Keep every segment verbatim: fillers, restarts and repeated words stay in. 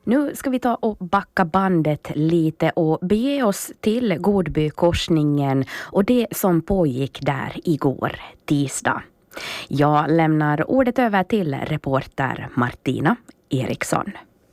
Nu ska vi ta och backa bandet lite och bege oss till Godbykorsningen och det som pågick där igår, tisdag. Jag lämnar ordet över till reporter Martina Eriksson.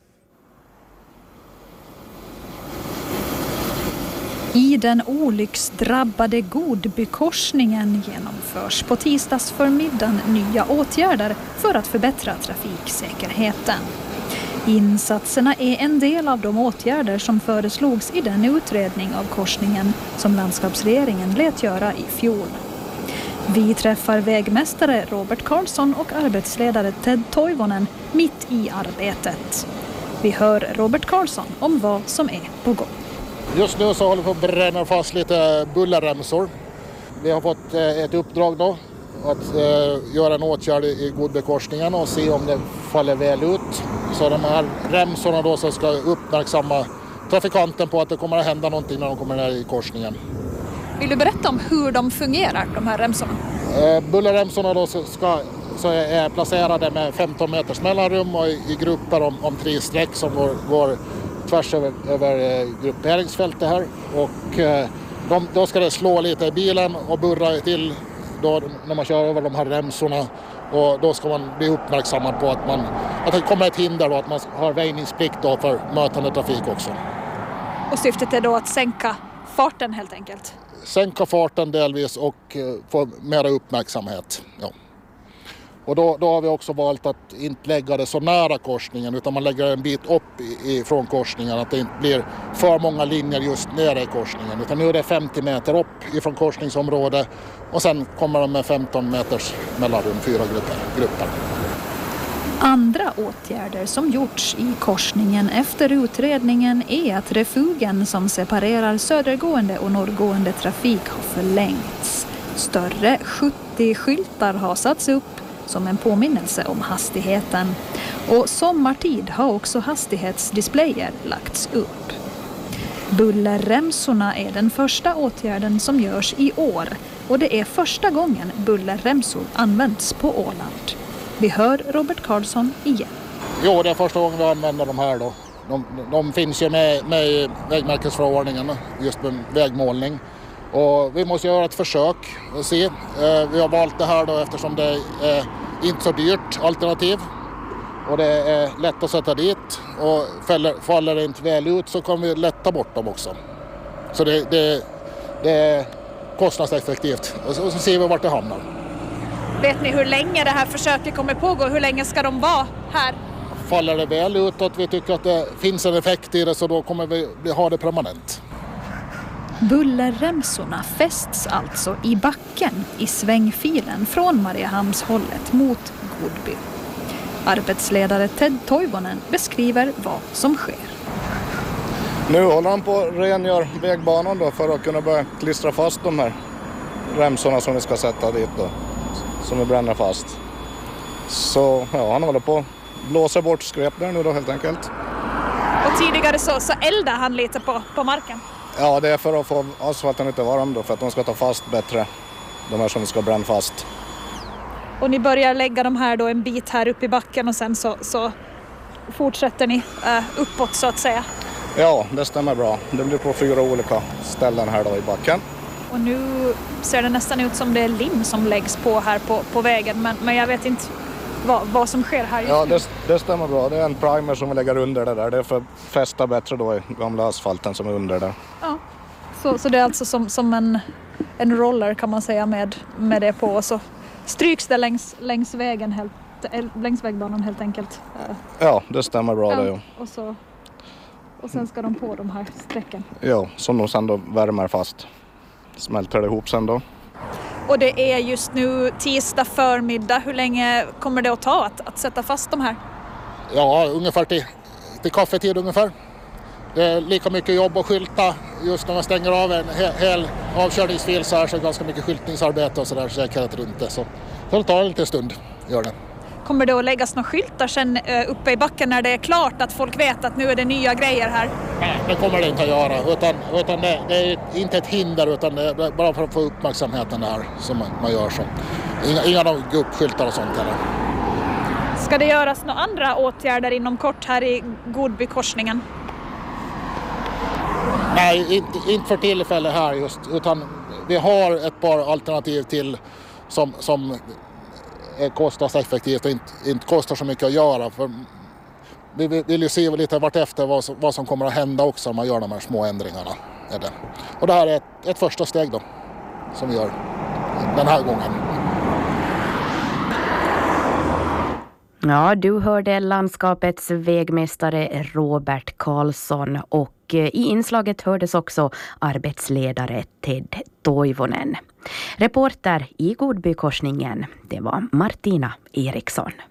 I den olycksdrabbade Godbykorsningen genomförs på tisdagsförmiddagen nya åtgärder för att förbättra trafiksäkerheten. Insatserna är en del av de åtgärder som föreslogs i den utredning av korsningen som landskapsregeringen lät göra i fjol. Vi träffar vägmästare Robert Karlsson och arbetsledare Ted Toivonen mitt i arbetet. Vi hör Robert Karlsson om vad som är på gång. Just nu så håller vi på att bränna fast lite bullerremsor. Vi har fått ett uppdrag då att eh, göra en åtgärd i Godbykorsningen och se om det faller väl ut. Så de här remsorna då så ska uppmärksamma trafikanten på att det kommer att hända någonting när de kommer ner i korsningen. Vill du berätta om hur de fungerar, de här remsorna? Eh, bullerremsorna då så, ska, så är placerade med femton meters mellanrum och i, i grupper om, om tre streck som går, går tvärs över, över grupperingsfältet här. Och eh, de, då ska det slå lite i bilen och burra till då, när man kör över de här remsorna. Och då ska man bli uppmärksammad på att, man, att det kommer ett hinder och att man har väjningsplikt då för mötande trafik också. Och syftet är då att sänka farten helt enkelt? Sänka farten delvis och eh, få mera uppmärksamhet. Ja. Och då, då har vi också valt att inte lägga det så nära korsningen utan man lägger en bit upp ifrån korsningen. Att det inte blir för många linjer just nere i korsningen. Utan nu är det femtio meter upp ifrån korsningsområdet och sen kommer de med femton meters mellanrum, fyra grupper. grupper. Andra åtgärder som gjorts i korsningen efter utredningen är att refugen som separerar södergående och norrgående trafik har förlängts. Större sjuttio-skyltar har satts upp som en påminnelse om hastigheten. Och sommartid har också hastighetsdisplayer lagts upp. Bullerremsorna är den första åtgärden som görs i år och det är första gången bullerremsor används på Åland. Vi hör Robert Karlsson igen. Jo, det är första gången vi använder de här då. De, de finns ju med, med i vägmärkesförordningen just med vägmålning. Och vi måste göra ett försök och se. Vi har valt det här då eftersom det är inte så dyrt alternativ. Och det är lätt att sätta dit. Och faller, faller det inte väl ut så kommer vi lätta bort dem också. Så det, det, det är kostnadseffektivt. Och så, och så ser vi vart det hamnar. Vet ni hur länge det här försöket kommer pågå? Hur länge ska de vara här? Faller det väl ut och vi tycker att det finns en effekt i det så då kommer vi ha det permanent. Bullerremsorna fästs alltså i backen i svängfilen från Mariehamnshållet mot Godby. Arbetsledare Ted Toivonen beskriver vad som sker. Nu håller han på att rengöra vägbanan då för att kunna börja klistra fast de här remsorna som vi ska sätta dit då, som vi bränner fast. Så ja, han håller på att blåsa bort skräp där nu då helt enkelt. Och tidigare så, så eldar han lite på, på marken? Ja, det är för att få asfalten lite varm då, för att de ska ta fast bättre, de här som vi ska bränna fast. Och ni börjar lägga de här då en bit här uppe i backen och sen så, så fortsätter ni uh, uppåt så att säga? Ja, det stämmer bra. Det blir på fyra olika ställen här då i backen. Och nu ser det nästan ut som det är lim som läggs på här på, på vägen, men, men jag vet inte vad, vad som sker här just ja, nu. det, det stämmer bra. Det är en primer som vi lägger under det där. Det är för att fästa bättre då i gamla asfalten som är under där. Ja, så, så det är alltså som, som en, en roller kan man säga med, med det på. Och så stryks det längs, längs vägen helt, längs vägbanan helt enkelt. Ja, det stämmer bra ja, det. Ja. Och, så, och sen ska de på de här strecken. Ja, som de sen då värmer fast. Smälter det ihop sen då. Och det är just nu tisdag förmiddag. Hur länge kommer det att ta att, att sätta fast de här? Ja, ungefär till, till kaffetid ungefär. Det är lika mycket jobb att skylta just när man stänger av en hel, hel avkörningsfil så här, så är det ganska mycket skyltningsarbete och så där säkerhet runt det. Så det tar en liten stund, gör det. Kommer det att läggas några skyltar sen uh, uppe i backen när det är klart att folk vet att nu är det nya grejer här? Nej, det kommer det inte att göra. Utan, utan det, det är inte ett hinder utan det är bara för att få uppmärksamheten där som man, man gör så. Inga, inga guppskyltar och sånt heller. Ska det göras några andra åtgärder inom kort här i Godbykorsningen? Nej, inte, inte för tillfället här just, utan vi har ett par alternativ till som, som är kostnadseffektivt och inte, inte kostar så mycket att göra. För vi vill ju se lite vart efter vad som, vad som kommer att hända också om man gör de här små ändringarna. Är det. Och det här är ett, ett första steg då, som vi gör den här gången. Ja, du hörde landskapets vägmästare Robert Karlsson och i inslaget hördes också arbetsledare Ted Toivonen. Reporter i Godbykorsningen, det var Martina Eriksson.